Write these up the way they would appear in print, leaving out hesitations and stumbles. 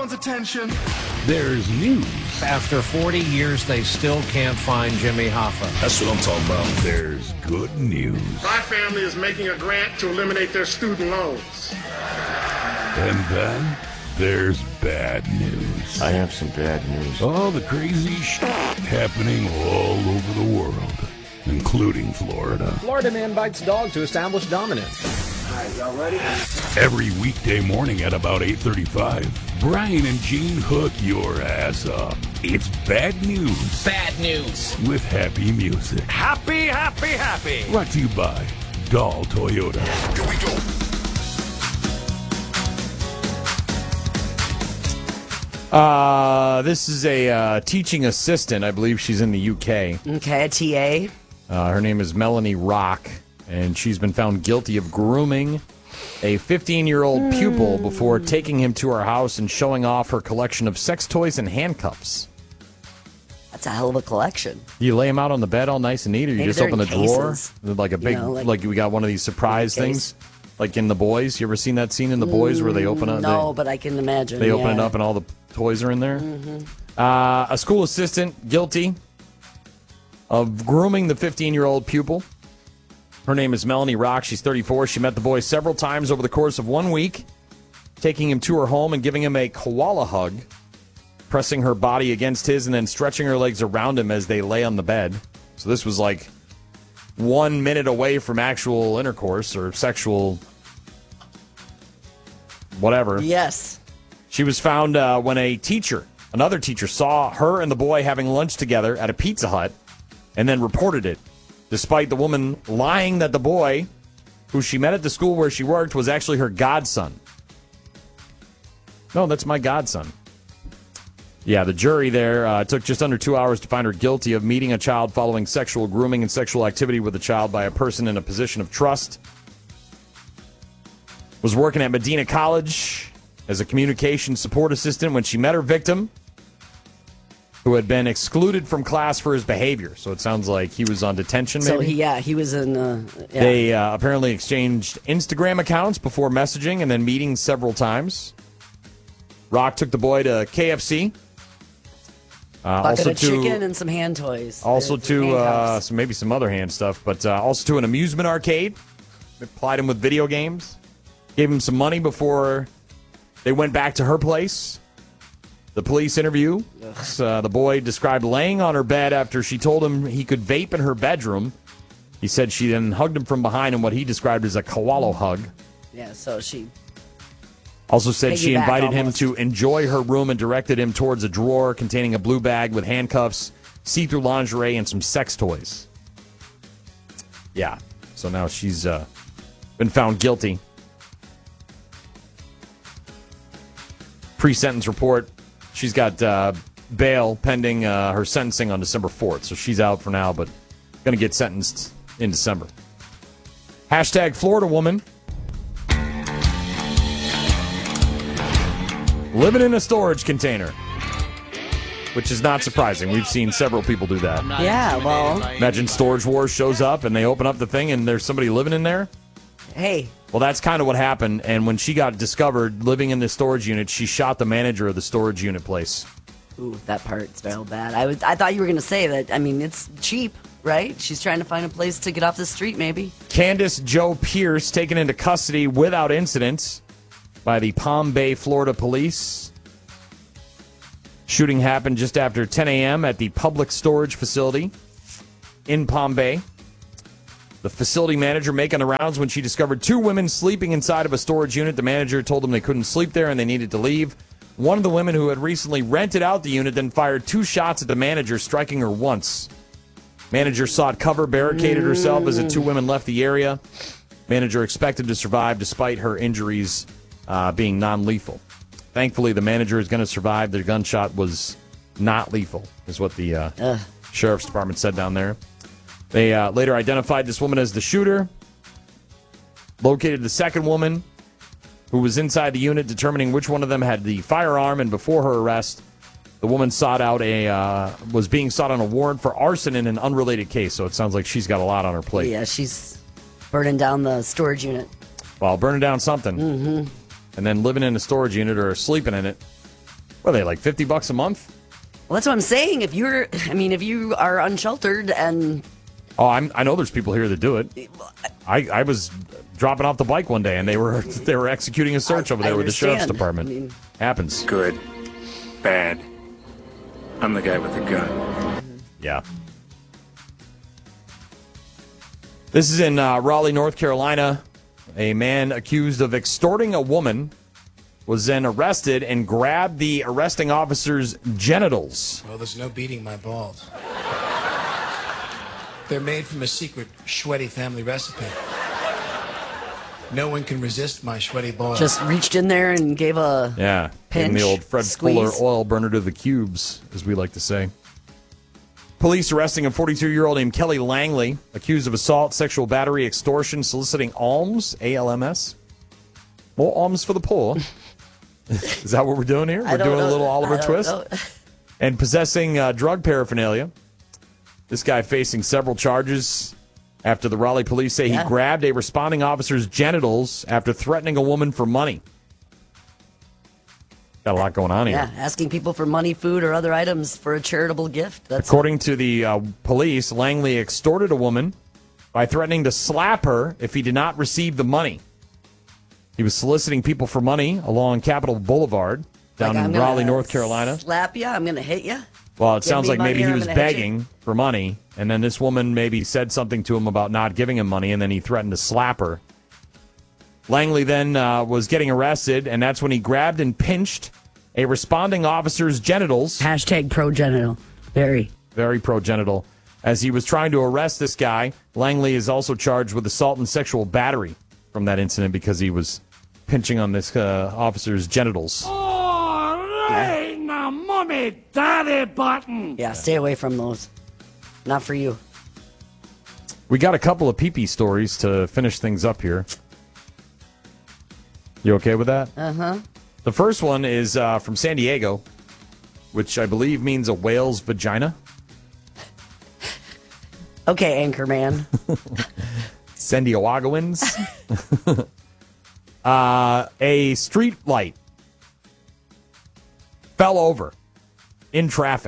everyone's attention. There's news. After 40 years, they still can't find Jimmy Hoffa. That's what I'm talking about. There's good news. My family is making a grant to eliminate their student loans. And then there's bad news. I have some bad news. All the crazy shit happening all over the world, including Florida. Florida man bites dog to establish dominance. All right, y'all ready? Every weekday morning at about 8:35, Brian and Gene hook your ass up. It's bad news. Bad news. With happy music. Happy, happy, happy. Brought to you by Dahl Toyota. Here we go. This is a teaching assistant. I believe she's in the UK. Okay, a TA. Her name is Melanie Rock, and she's been found guilty of grooming a 15-year-old pupil before taking him to her house and showing off her collection of sex toys and handcuffs. That's a hell of a collection. You lay them out on the bed all nice and neat, or you Maybe just they're open the in drawer? cases. Like a big, You know, like we got one of these surprise things, like in The Boys. You ever seen that scene in The Boys where they open up? No, but I can imagine. They open it up and all the toys are in there. A school assistant guilty of grooming the 15-year-old pupil. Her name is Melanie Rock. She's 34. She met the boy several times over the course of 1 week, taking him to her home and giving him a koala hug, pressing her body against his and then stretching her legs around him as they lay on the bed. So this was like 1 minute away from actual intercourse or sexual whatever. Yes. She was found when another teacher, saw her and the boy having lunch together at a Pizza Hut and then reported it, despite the woman lying that the boy, who she met at the school where she worked, was actually her godson. No, that's my godson. Yeah, the jury there took just under 2 hours to find her guilty of meeting a child following sexual grooming and sexual activity with a child by a person in a position of trust. Was working at Medina College as a communication support assistant when she met her victim, who had been excluded from class for his behavior. So it sounds like he was on detention, maybe? So, he was in... They apparently exchanged Instagram accounts before messaging and then meeting several times. Rock took the boy to KFC. Bucket of chicken and some hand toys. Also to maybe some other hand stuff, but also to an amusement arcade. They plied him with video games. Gave him some money before they went back to her place. The police interview, the boy described laying on her bed after she told him he could vape in her bedroom. He said she then hugged him from behind in what he described as a koala hug. Yeah, so she... Also said she invited him almost. to enjoy her room and directed him towards a drawer containing a blue bag with handcuffs, see-through lingerie, and some sex toys. Yeah, so now she's been found guilty. Pre-sentence report. She's got bail pending her sentencing on December 4th. So she's out for now, but going to get sentenced in December. Hashtag Florida woman. Living in a storage container. Which is not surprising. We've seen several people do that. Yeah, well... Imagine Storage Wars shows up and they open up the thing and there's somebody living in there. Hey. Well, that's kind of what happened, and when she got discovered living in the storage unit, she shot the manager of the storage unit place. Ooh, that part's real bad. I thought you were going to say that. I mean, it's cheap, right? She's trying to find a place to get off the street, maybe. Candace Joe Pierce taken into custody without incident by the Palm Bay, Florida police. Shooting happened just after 10 a.m. at the public storage facility in Palm Bay. The facility manager making the rounds when she discovered two women sleeping inside of a storage unit. The manager told them they couldn't sleep there and they needed to leave. One of the women who had recently rented out the unit then fired 2 shots at the manager, striking her once. Manager sought cover, barricaded herself as the 2 women left the area. Manager expected to survive despite her injuries being non-lethal. Thankfully, the manager is going to survive. The gunshot was not lethal, is what the sheriff's department said down there. They later identified this woman as the shooter, located the second woman who was inside the unit, determining which one of them had the firearm, and before her arrest, the woman was being sought on a warrant for arson in an unrelated case, so it sounds like she's got a lot on her plate. Yeah, she's burning down the storage unit. Well, burning down something. Mm-hmm. And then living in a storage unit or sleeping in it. What are they, like $50 a month? Well, that's what I'm saying. If you are unsheltered and Oh, I know there's people here that do it. I was dropping off the bike one day, and they were executing a search over there with the sheriff's department. Happens. Good. Bad. I'm the guy with the gun. Yeah. This is in Raleigh, North Carolina. A man accused of extorting a woman was then arrested and grabbed the arresting officer's genitals. Well, there's no beating my balls. They're made from a secret Schweddy family recipe. No one can resist my Schweddy balls. just reached in there and gave a Giving the old Fred squeeze. Fuller oil burner to the cubes, as we like to say. Police arresting a 42-year-old named Kelly Langley, accused of assault, sexual battery, extortion, soliciting alms, ALMS. More alms for the poor. Is that what we're doing here? We're doing a little Oliver Twist? And possessing drug paraphernalia. This guy facing several charges after the Raleigh police say he grabbed a responding officer's genitals after threatening a woman for money. Got a lot going on here. Yeah, asking people for money, food, or other items for a charitable gift. According to the police, Langley extorted a woman by threatening to slap her if he did not receive the money. He was soliciting people for money along Capitol Boulevard down in Raleigh, North Carolina. Slap you, I'm going to hit you. Well, it sounds like maybe he I'm was gonna hit begging for money, and then this woman maybe said something to him about not giving him money, and then he threatened to slap her. Langley then was getting arrested, and that's when he grabbed and pinched a responding officer's genitals. Hashtag progenital. Very progenital. As he was trying to arrest this guy, Langley is also charged with assault and sexual battery from that incident because he was pinching on this officer's genitals. Now, mommy, daddy button. Yeah, stay away from those. Not for you. We got a couple of pee-pee stories to finish things up here. You okay with that? Uh-huh. The first one is from San Diego, which I believe means a whale's vagina. Okay, Anchorman. San Diegoans. A street light fell over in traffic.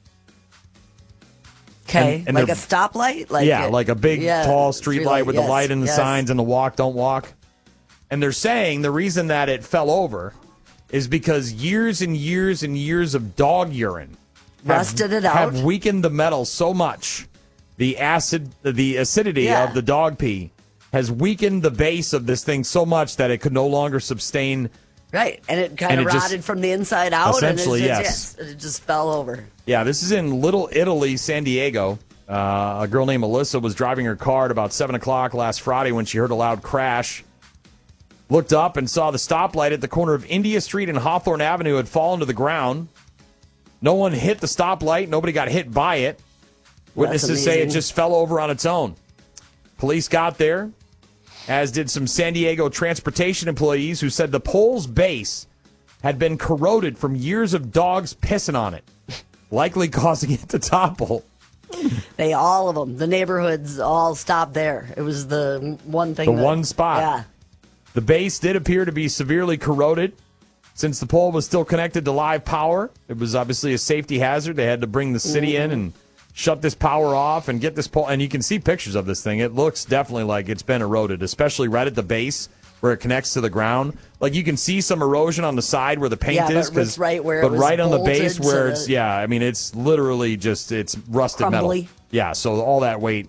Okay, And like a they're- stoplight? Like a big, tall street light with the light and the signs and the walk, don't walk. And they're saying the reason that it fell over is because years and years and years of dog urine Rusted it out? have weakened the metal so much. The acidity of the dog pee has weakened the base of this thing so much that it could no longer sustain. Right, and it kind of rotted from the inside out. Essentially, and yes. It just fell over. Yeah, this is in Little Italy, San Diego. A girl named Melissa was driving her car at about 7 o'clock last Friday when she heard a loud crash. Looked up and saw the stoplight at the corner of India Street and Hawthorne Avenue had fallen to the ground. No one hit the stoplight. Nobody got hit by it. Witnesses say it just fell over on its own. Police got there, as did some San Diego transportation employees who said the pole's base had been corroded from years of dogs pissing on it, likely causing it to topple. All of them, the neighborhoods all stopped there. It was the one thing. One spot. Yeah. The base did appear to be severely corroded. Since the pole was still connected to live power, it was obviously a safety hazard. They had to bring the city in and shut this power off and get this pole. And you can see pictures of this thing. It looks definitely like it's been eroded, especially right at the base where it connects to the ground. Like you can see some erosion on the side where the paint is. But it's right where but it was right on the base bolted where it's, I mean, it's literally just, it's rusted crumbly. metal. Yeah, so all that weight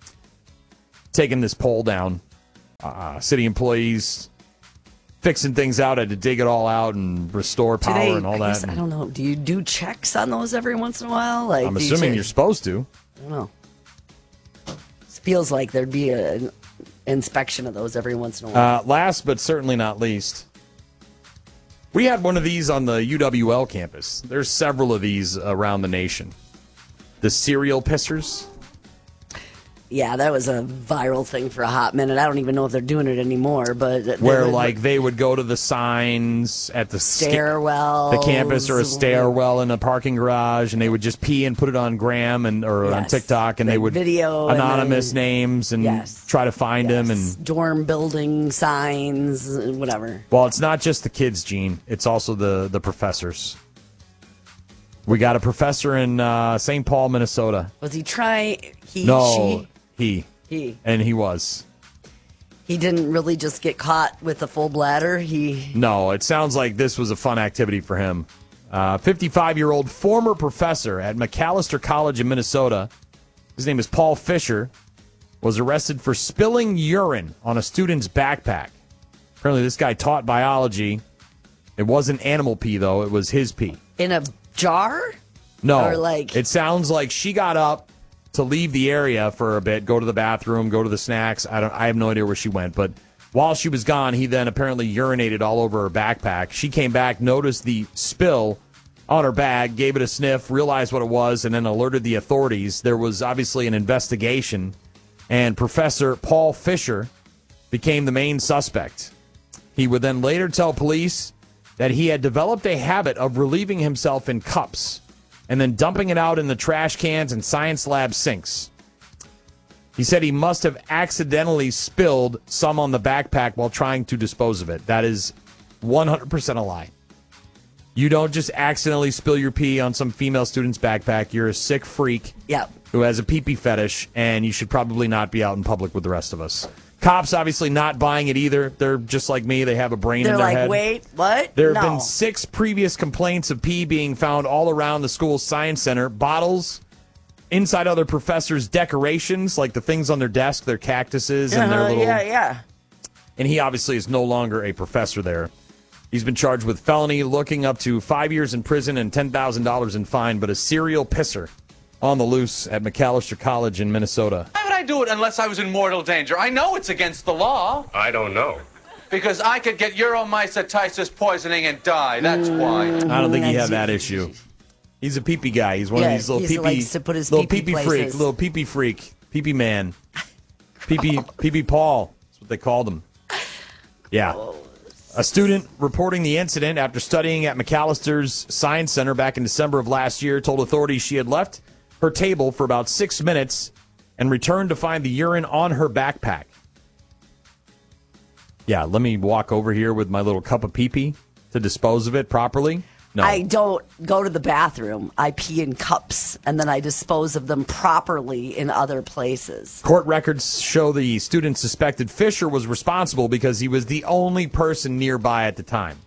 taking this pole down. City employees fixing things out, had to dig it all out and restore power and all that. I don't know. Do you do checks on those every once in a while? Like, I'm assuming you're supposed to. I don't know. It feels like there'd be an inspection of those every once in a while. Last but certainly not least, we had one of these on the UWL campus. There's several of these around the nation. The serial pissers. Yeah, that was a viral thing for a hot minute. I don't even know if they're doing it anymore, but Where they would go to the signs at the stairwell, the campus, or a stairwell in a parking garage, and they would just pee and put it on Gram or on TikTok, and they would video anonymous names and try to find them and dorm building signs, whatever. Well, it's not just the kids, Gene. It's also the professors. We got a professor in St. Paul, Minnesota. Was he trying? No, He. And he was. He didn't really just get caught with a full bladder. No, it sounds like this was a fun activity for him. 55-year-old former professor at Macalester College in Minnesota, his name is Paul Fisher, was arrested for spilling urine on a student's backpack. Apparently, this guy taught biology. It wasn't animal pee, though. It was his pee. In a jar? No. Or like... It sounds like she got up to leave the area for a bit, go to the bathroom, go to the snacks. I have no idea where she went, but while she was gone, he then apparently urinated all over her backpack. She came back, noticed the spill on her bag, gave it a sniff, realized what it was, and then alerted the authorities. There was obviously an investigation, and Professor Paul Fisher became the main suspect. He would then later tell police that he had developed a habit of relieving himself in cups and then dumping it out in the trash cans and science lab sinks. He said he must have accidentally spilled some on the backpack while trying to dispose of it. That is 100% a lie. You don't just accidentally spill your pee on some female student's backpack. You're a sick freak who has a pee-pee fetish, and you should probably not be out in public with the rest of us. Cops obviously not buying it either. They're just like me. They have a brain in their head. They're like, wait, what? There have been 6 previous complaints of pee being found all around the school's science center. Bottles inside other professors' decorations, like the things on their desk, their cactuses and their little... Yeah. And he obviously is no longer a professor there. He's been charged with felony, looking up to 5 years in prison and $10,000 in fine, but a serial pisser on the loose at Macalester College in Minnesota. Why would I do it unless I was in mortal danger? I know it's against the law. I don't know. Because I could get uromycetitis poisoning and die. That's why. I don't think he had that issue. He's a pee-pee guy. He's one of these little he likes to put his little pee-pee freak, places. little pee-pee freak, pee-pee man, pee-pee Paul. That's what they called him. Yeah. A student reporting the incident after studying at Macalester's Science Center back in December of last year told authorities she had left her table for about 6 minutes and returned to find the urine on her backpack. Yeah, let me walk over here with my little cup of pee-pee to dispose of it properly. No. I don't go to the bathroom. I pee in cups, and then I dispose of them properly in other places. Court records show the student suspected Fisher was responsible because he was the only person nearby at the time.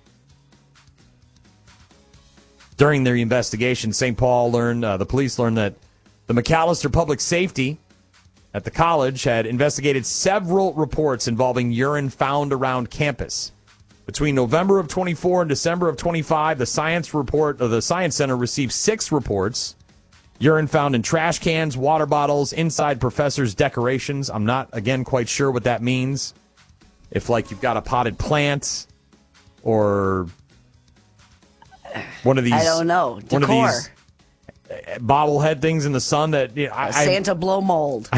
During their investigation, St. Paul the police learned that the Macalester Public Safety at the college had investigated several reports involving urine found around campus. Between November of 24 and December of 25, the Science Center received 6 reports. Urine found in trash cans, water bottles, inside professors' decorations. I'm not, again, quite sure what that means. If, like, you've got a potted plant or one of these... I don't know. Decor. One of these bobblehead things in the sun that... Santa blow mold.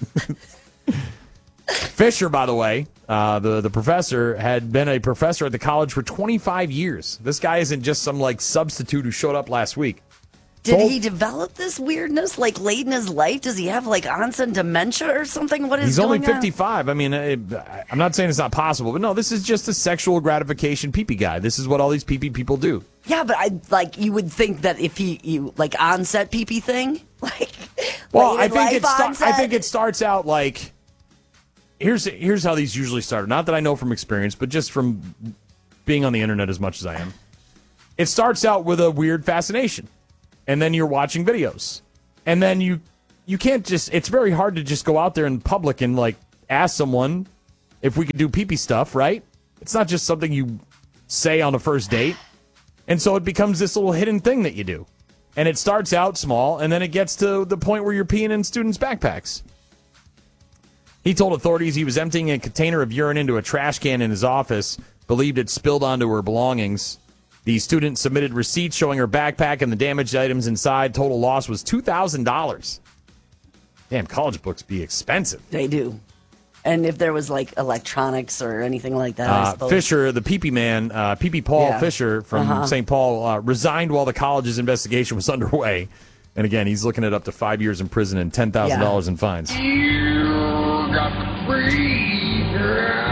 Fisher, by the way, the professor, had been a professor at the college for 25 years. This guy isn't just some, like, substitute who showed up last week. Did he develop this weirdness, like, late in his life? Does he have, like, onset dementia or something? What is He's going only 55. I mean, I'm not saying it's not possible, but no, this is just a sexual gratification pee-pee guy. This is what all these pee-pee people do. Yeah, but you would think that if you like, onset pee-pee thing? Like, well, I think it starts out like... Here's how these usually start. Not that I know from experience, but just from being on the internet as much as I am. It starts out with a weird fascination, and then you're watching videos, and then you can't just. It's very hard to just go out there in public and like ask someone if we could do pee-pee stuff, right? It's not just something you say on a first date, and so it becomes this little hidden thing that you do, and it starts out small, and then it gets to the point where you're peeing in students' backpacks. He told authorities he was emptying a container of urine into a trash can in his office, believed it spilled onto her belongings. The student submitted receipts showing her backpack and the damaged items inside. Total loss was $2,000. Damn, college books be expensive. They do. And if there was, like, electronics or anything like that, I suppose. Fisher, the pee-pee man, pee-pee Paul Fisher from St. Paul, resigned while the college's investigation was underway. And again, he's looking at up to 5 years in prison and $10,000 in fines. Got free,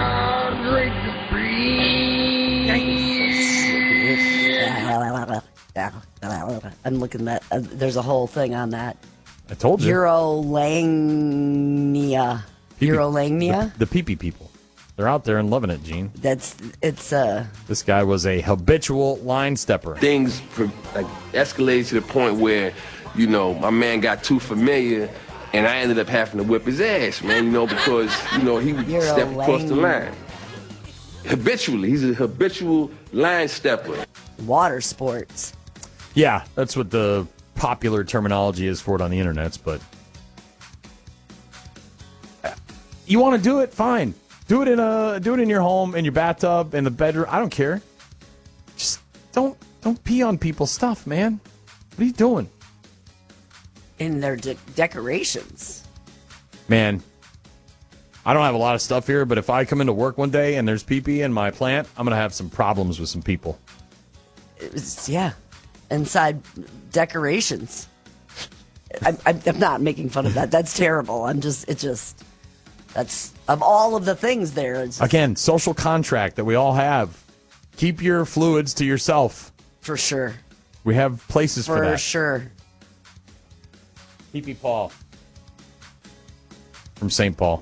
drink free. I'm looking at there's a whole thing on that. I told you. Urolagnia. Urolagnia? The pee-pee people. They're out there and loving it, Gene. It's This guy was a habitual line stepper. Things escalated to the point where, my man got too familiar, and I ended up having to whip his ass, man, because, he would step across the line. Habitually. He's a habitual line stepper. Water sports. Yeah, that's what the popular terminology is for it on the internet, but you want to do it, fine. Do it in your home, in your bathtub, in the bedroom. I don't care. Just don't pee on people's stuff, man. What are you doing? In their decorations. Man, I don't have a lot of stuff here, but if I come into work one day and there's pee-pee in my plant, I'm going to have some problems with some people. Inside decorations. I'm not making fun of that. That's terrible. That's of all of the things there. Again, social contract that we all have. Keep your fluids to yourself. For sure. We have places for that. For sure. Pee-pee Paul from St. Paul.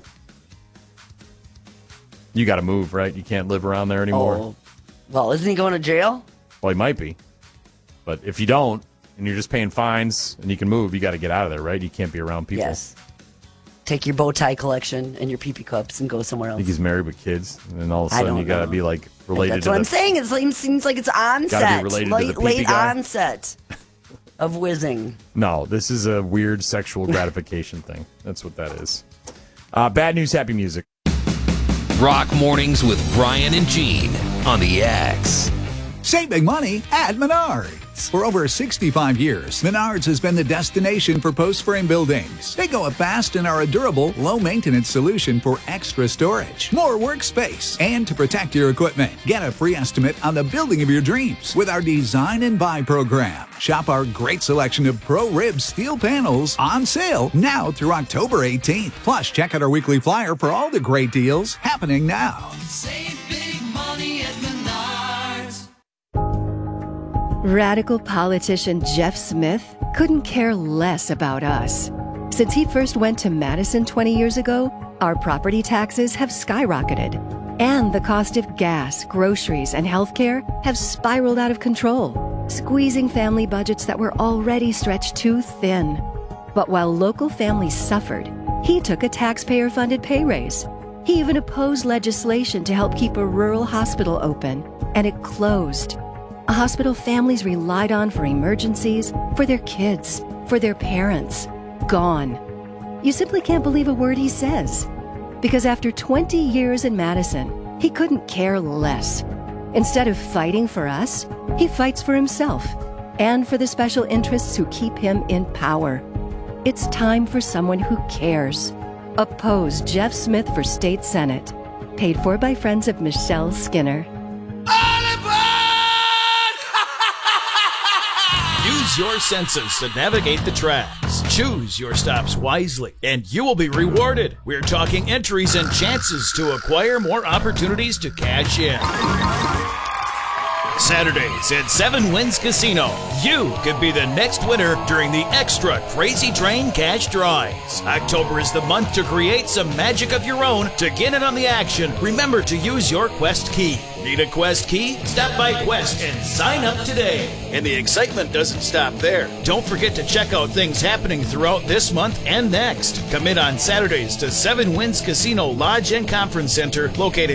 You got to move, right? You can't live around there anymore. Oh. Well, isn't he going to jail? Well, he might be. But if you don't, and you're just paying fines, and you can move, you got to get out of there, right? You can't be around people. Yes. Take your bow tie collection and your pee-pee cups and go somewhere else. I think he's married with kids, and then all of a sudden you got to be like related. That's what I'm saying. It seems like it's onset. Gotta be related to the pee-pee late guy. onset of whizzing. No, this is a weird sexual gratification thing. That's what that is. Bad news, happy music. Rock Mornings with Brian and Gene on the X. Save big money at Menards. For over 65 years, Menards has been the destination for post-frame buildings. They go up fast and are a durable, low-maintenance solution for extra storage, more workspace, and to protect your equipment. Get a free estimate on the building of your dreams with our Design and Buy program. Shop our great selection of Pro-Rib steel panels on sale now through October 18th. Plus, check out our weekly flyer for all the great deals happening now. Save big money at Menards. Radical politician Jeff Smith couldn't care less about us. Since he first went to Madison 20 years ago, our property taxes have skyrocketed, and the cost of gas, groceries, and healthcare have spiraled out of control, squeezing family budgets that were already stretched too thin. But while local families suffered, he took a taxpayer-funded pay raise. He even opposed legislation to help keep a rural hospital open, and it closed. A hospital families relied on for emergencies, for their kids, for their parents. Gone. You simply can't believe a word he says. Because after 20 years in Madison, he couldn't care less. Instead of fighting for us, he fights for himself and for the special interests who keep him in power. It's time for someone who cares. Oppose Jeff Smith for State Senate. Paid for by friends of Michelle Skinner. Use your senses to navigate the tracks. Choose your stops wisely, and you will be rewarded. We're talking entries and chances to acquire more opportunities to cash in. Saturdays at 7 Winds Casino. You could be the next winner during the Extra Crazy Train Cash Drawings. October is the month to create some magic of your own. To get in on the action, remember to use your Quest key. Need a Quest key? Stop by Quest and sign up today. And the excitement doesn't stop there. Don't forget to check out things happening throughout this month and next. Come in on Saturdays to 7 Winds Casino Lodge and Conference Center, located